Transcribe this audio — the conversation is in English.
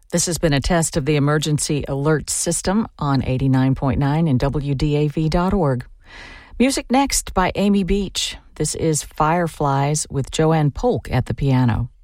This has been a test of the emergency alert system on 89.9 and WDAV.org. Music next by Amy Beach. This is Fireflies with Joanne Polk at the piano.